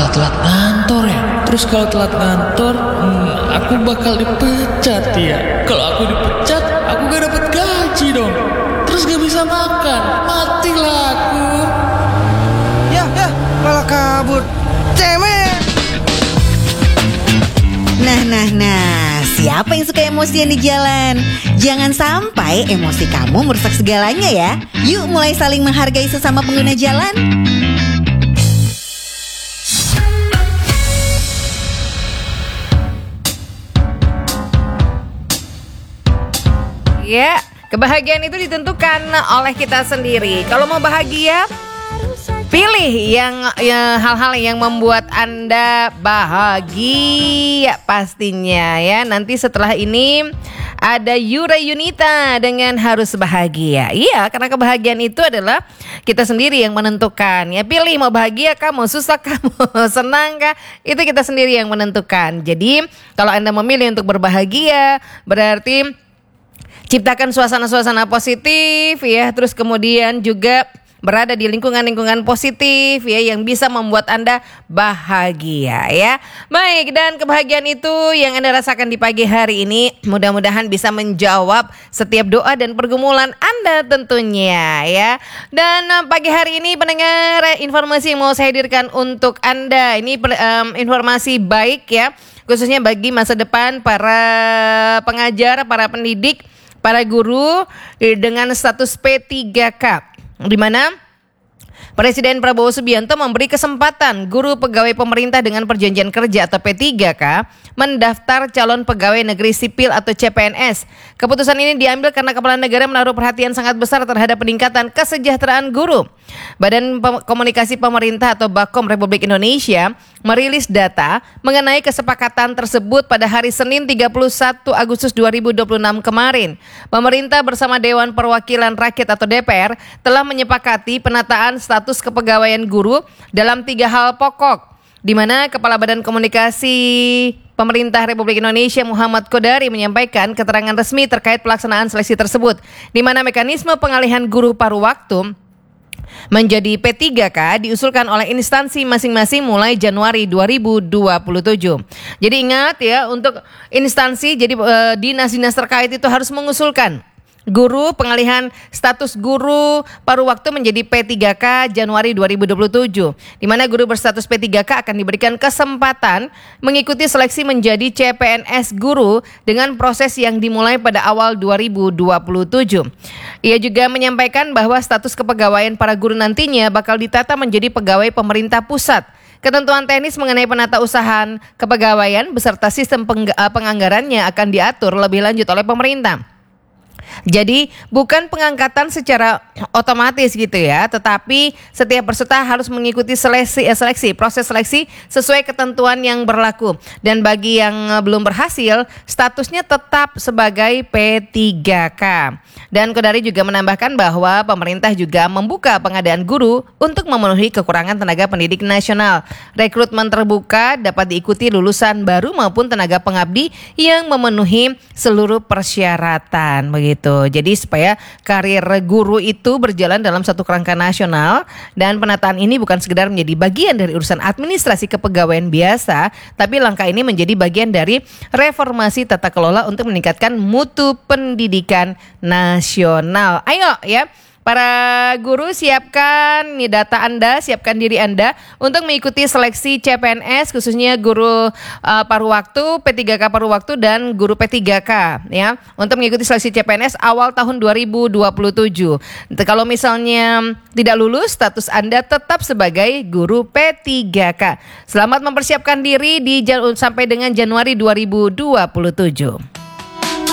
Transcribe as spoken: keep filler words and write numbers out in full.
bakal telat kantor ya? Terus kalau telat kantor, hmm, aku bakal dipecat ya. Kalau aku dipecat, aku gak dapet gaji dong. Terus gak bisa makan, matilah aku. Ya, ya, malah kabur. Cemen. Nah, nah, nah, siapa yang suka emosian di jalan? Jangan sampai emosi kamu merusak segalanya ya. Yuk mulai saling menghargai sesama pengguna jalan. Ya, kebahagiaan itu ditentukan oleh kita sendiri. Kalau mau bahagia, pilih yang ya, hal-hal yang membuat Anda bahagia pastinya ya. Nanti setelah ini ada Yura Yunita dengan Harus Bahagia. Iya, karena kebahagiaan itu adalah kita sendiri yang menentukan. Ya, pilih mau bahagia kah, mau susah kah, mau senang kah, itu kita sendiri yang menentukan. Jadi, kalau Anda memilih untuk berbahagia, berarti ciptakan suasana-suasana positif ya, terus kemudian juga berada di lingkungan-lingkungan positif ya yang bisa membuat Anda bahagia ya. Baik, dan kebahagiaan itu yang Anda rasakan di pagi hari ini mudah-mudahan bisa menjawab setiap doa dan pergumulan Anda tentunya ya. Dan uh, pagi hari ini pendengar, informasi yang mau saya hadirkan untuk Anda ini um, informasi baik ya, khususnya bagi masa depan para pengajar, para pendidik, para guru dengan status P tiga K, di mana Presiden Prabowo Subianto memberi kesempatan guru pegawai pemerintah dengan perjanjian kerja atau P tiga K mendaftar calon pegawai negeri sipil atau C P N S. Keputusan ini diambil karena Kepala Negara menaruh perhatian sangat besar terhadap peningkatan kesejahteraan guru. Badan Komunikasi Pemerintah atau Bakom Republik Indonesia merilis data mengenai kesepakatan tersebut pada hari Senin tiga puluh satu Agustus dua ribu dua puluh enam kemarin. Pemerintah bersama Dewan Perwakilan Rakyat atau D P R telah menyepakati penataan status kepegawaian guru dalam tiga hal pokok, di mana Kepala Badan Komunikasi Pemerintah Republik Indonesia Muhammad Kodari menyampaikan keterangan resmi terkait pelaksanaan seleksi tersebut, di mana mekanisme pengalihan guru paruh waktu menjadi P tiga K diusulkan oleh instansi masing-masing mulai Januari dua ribu dua puluh tujuh. Jadi ingat ya, untuk instansi jadi eh, dinas-dinas terkait itu harus mengusulkan guru pengalihan status guru paruh waktu menjadi P tiga K Januari dua ribu dua puluh tujuh, di mana guru berstatus P tiga K akan diberikan kesempatan mengikuti seleksi menjadi C P N S guru dengan proses yang dimulai pada awal dua ribu dua puluh tujuh. Ia juga menyampaikan bahwa status kepegawaian para guru nantinya bakal ditata menjadi pegawai pemerintah pusat. Ketentuan teknis mengenai penata usahaan kepegawaian beserta sistem peng- penganggarannya akan diatur lebih lanjut oleh pemerintah. Jadi bukan pengangkatan secara otomatis gitu ya, tetapi setiap peserta harus mengikuti seleksi, eh, seleksi, proses seleksi sesuai ketentuan yang berlaku. Dan bagi yang belum berhasil, statusnya tetap sebagai P tiga K. Dan Kodari juga menambahkan bahwa pemerintah juga membuka pengadaan guru untuk memenuhi kekurangan tenaga pendidik nasional. Rekrutmen terbuka dapat diikuti lulusan baru maupun tenaga pengabdi yang memenuhi seluruh persyaratan begitu. Jadi supaya karir guru itu berjalan dalam satu kerangka nasional, dan penataan ini bukan sekedar menjadi bagian dari urusan administrasi kepegawaian biasa, tapi langkah ini menjadi bagian dari reformasi tata kelola untuk meningkatkan mutu pendidikan nasional. Ayo ya, para guru siapkan nih data Anda, siapkan diri Anda untuk mengikuti seleksi C P N S, khususnya guru uh, paruh waktu, P tiga K paruh waktu dan guru P tiga K ya. Untuk mengikuti seleksi C P N S awal tahun dua ribu dua puluh tujuh. Kalau misalnya tidak lulus, status Anda tetap sebagai guru P tiga K. Selamat mempersiapkan diri di sampai dengan Januari dua ribu dua puluh tujuh.